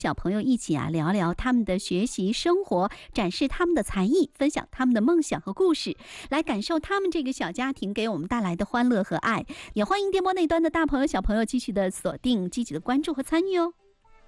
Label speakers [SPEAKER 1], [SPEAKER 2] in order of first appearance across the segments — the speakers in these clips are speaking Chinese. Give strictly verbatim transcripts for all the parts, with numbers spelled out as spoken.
[SPEAKER 1] 小朋友一起啊聊聊他们的学习生活，展示他们的才艺，分享他们的梦想和故事，来感受他们这个小家庭给我们带来的欢乐和爱。也欢迎电波那端的大朋友小朋友继续的锁定，积极的关注和参与哦。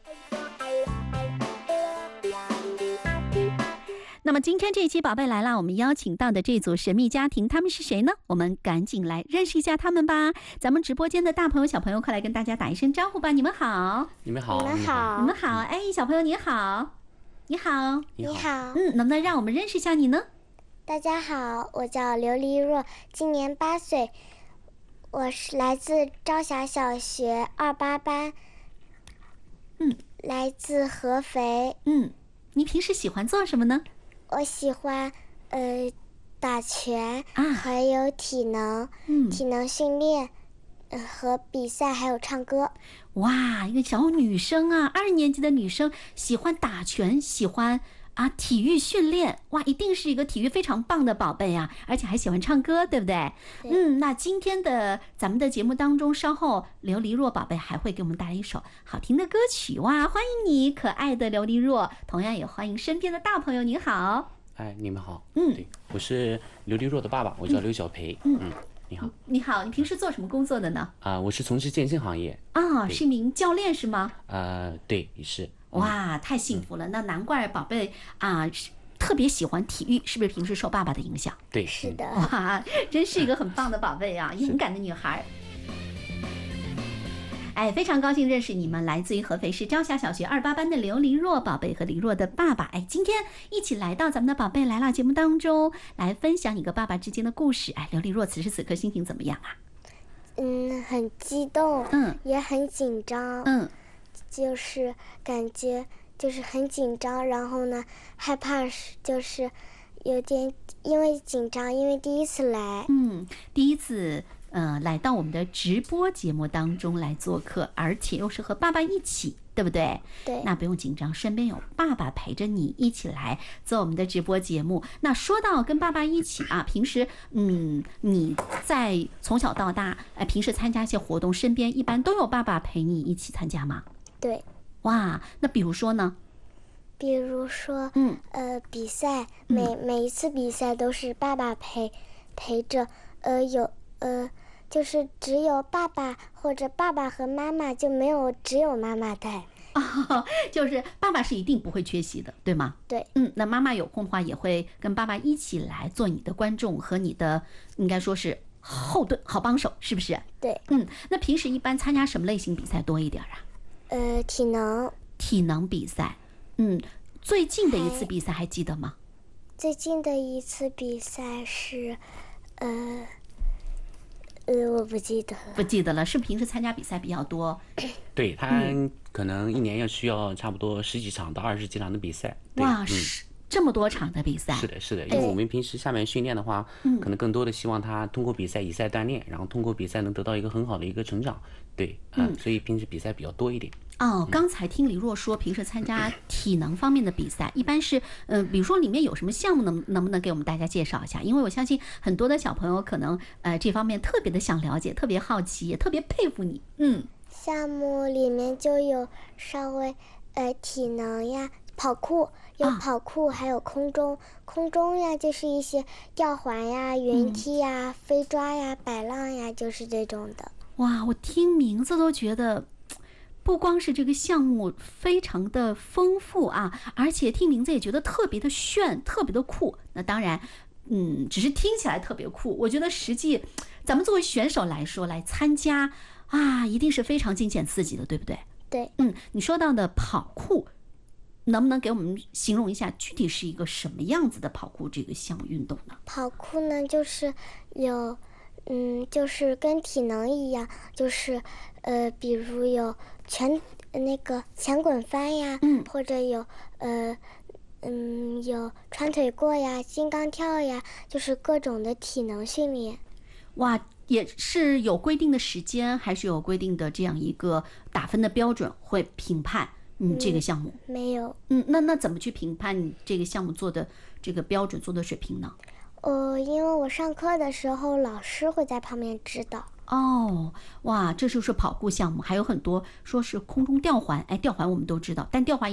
[SPEAKER 1] 那么今天这一期宝贝来了，我们邀请到的这组神秘家庭，他们是谁呢？我们赶紧来认识一下他们吧。咱们直播间的大朋友小朋友，快来跟大家打一声招呼吧。你们好。
[SPEAKER 2] 你们好。
[SPEAKER 3] 你们好。
[SPEAKER 1] 你们好。哎，小朋友你好。你好。
[SPEAKER 3] 你好。
[SPEAKER 1] 嗯，能不能让我们认识一下你呢？
[SPEAKER 3] 大家好，我叫刘黎若，今年八岁，我是来自朝霞小学二八班。
[SPEAKER 1] 嗯，
[SPEAKER 3] 来自合肥。
[SPEAKER 1] 嗯，你平时喜欢做什么呢？
[SPEAKER 3] 我喜欢呃打拳
[SPEAKER 1] 啊，
[SPEAKER 3] 还有体能，
[SPEAKER 1] 嗯，
[SPEAKER 3] 体能训练，呃和比赛，还有唱歌。
[SPEAKER 1] 哇，一个小女生啊，二年级的女生喜欢打拳，喜欢啊体育训练，哇，一定是一个体育非常棒的宝贝啊，而且还喜欢唱歌，对不对？
[SPEAKER 3] 对。
[SPEAKER 1] 嗯，那今天的咱们的节目当中，稍后刘黎若宝贝还会给我们带来一首好听的歌曲。哇，欢迎你，可爱的刘黎若，同样也欢迎身边的大朋友。你好。
[SPEAKER 2] 哎，你们好。
[SPEAKER 1] 嗯，
[SPEAKER 2] 对，我是刘黎若的爸爸，我叫刘小培。
[SPEAKER 1] 嗯，
[SPEAKER 2] 嗯你好。
[SPEAKER 1] 你好，你平时做什么工作的呢？
[SPEAKER 2] 啊、呃，我是从事健身行业。
[SPEAKER 1] 啊，是一名教练是吗？
[SPEAKER 2] 呃，对，也是。
[SPEAKER 1] 哇，太幸福了！嗯、那难怪宝贝啊，特别喜欢体育，是不是平时受爸爸的影响？
[SPEAKER 2] 对，
[SPEAKER 3] 是的。
[SPEAKER 1] 哇，真是一个很棒的宝贝啊，勇敢的女孩。哎，非常高兴认识你们，来自于合肥市朝霞小学二八班的刘黎若宝贝和黎若的爸爸。哎，今天一起来到咱们的宝贝来了节目当中，来分享你跟爸爸之间的故事。哎，刘黎若此时此刻心情怎么样啊？
[SPEAKER 3] 嗯，很激动，
[SPEAKER 1] 嗯，
[SPEAKER 3] 也很紧张，
[SPEAKER 1] 嗯，
[SPEAKER 3] 就是感觉就是很紧张，然后呢，害怕是就是有点因为紧张，因为第一次来，
[SPEAKER 1] 嗯，第一次。呃，来到我们的直播节目当中来做客，而且又是和爸爸一起，对不对？
[SPEAKER 3] 对。
[SPEAKER 1] 那不用紧张，身边有爸爸陪着你一起来做我们的直播节目。那说到跟爸爸一起啊，平时嗯，你在从小到大，呃，平时参加一些活动，身边一般都有爸爸陪你一起参加吗？
[SPEAKER 3] 对。
[SPEAKER 1] 哇，那比如说呢？
[SPEAKER 3] 比如说，
[SPEAKER 1] 嗯，
[SPEAKER 3] 呃，比赛，每、嗯、每一次比赛都是爸爸陪陪着，呃，有呃。就是只有爸爸或者爸爸和妈妈，就没有只有妈妈带。
[SPEAKER 1] 哦，就是爸爸是一定不会缺席的，对吗？
[SPEAKER 3] 对。
[SPEAKER 1] 嗯，那妈妈有空的话也会跟爸爸一起来做你的观众和你的应该说是后盾好帮手，是不是？
[SPEAKER 3] 对。
[SPEAKER 1] 嗯，那平时一般参加什么类型比赛多一点啊？
[SPEAKER 3] 呃，体能。
[SPEAKER 1] 体能比赛。嗯，最近的一次比赛还记得吗？
[SPEAKER 3] 最近的一次比赛是，呃。呃，我不记得了，
[SPEAKER 1] 不记得了。是平时参加比赛比较多？
[SPEAKER 2] 对，他可能一年要需要差不多十几场到二十几场的比赛。
[SPEAKER 1] 哇，是、嗯、这么多场的比赛？
[SPEAKER 2] 是的，是的。因为我们平时下面训练的话，可能更多的希望他通过比赛以赛锻炼，然后通过比赛能得到一个很好的一个成长。对，嗯，嗯所以平时比赛比较多一点。
[SPEAKER 1] 哦，刚才听黎若说，平时参加体能方面的比赛，一般是，呃，比如说里面有什么项目能能不能给我们大家介绍一下？因为我相信很多的小朋友可能，呃，这方面特别的想了解，特别好奇，也特别佩服你。嗯，
[SPEAKER 3] 项目里面就有稍微，呃，体能呀，跑酷，有跑酷，还有空中，空中呀就是一些吊环呀、云梯呀、嗯、飞抓呀、摆浪呀，就是这种的。
[SPEAKER 1] 哇，我听名字都觉得。不光是这个项目非常的丰富啊，而且听名字也觉得特别的炫，特别的酷。那当然，嗯，只是听起来特别酷。我觉得实际，咱们作为选手来说，来参加啊，一定是非常惊险刺激的，对不对？
[SPEAKER 3] 对。
[SPEAKER 1] 嗯，你说到的跑酷，能不能给我们形容一下，具体是一个什么样子的跑酷这个项目运动呢？
[SPEAKER 3] 跑酷呢，就是有。嗯，就是跟体能一样，就是呃，比如有全那个前滚翻呀，
[SPEAKER 1] 嗯，
[SPEAKER 3] 或者有呃，嗯，有穿腿过呀、金刚跳呀，就是各种的体能训练。
[SPEAKER 1] 哇，也是有规定的时间，还是有规定的这样一个打分的标准会评判嗯这个项目？
[SPEAKER 3] 没有。
[SPEAKER 1] 嗯，那那怎么去评判你这个项目做的这个标准、做的水平呢？
[SPEAKER 3] 呃，因为我上课的时候，老师会在旁边指导。
[SPEAKER 1] 哦，哇，这就是跑酷项目，还有很多说是空中吊环，哎，吊环我们都知道，但吊环